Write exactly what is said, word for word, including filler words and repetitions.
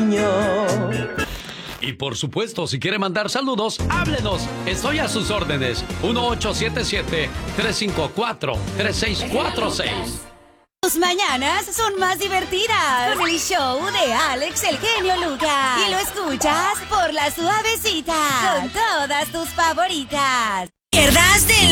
cariño. Y por supuesto, si quiere mandar saludos, háblenos. Estoy a sus órdenes. uno ocho siete siete, tres cinco cuatro, tres seis cuatro seis. Tus mañanas son más divertidas con el show de Alex el genio Lucas. Y lo escuchas por La Suavecita con todas tus favoritas. Pierdas de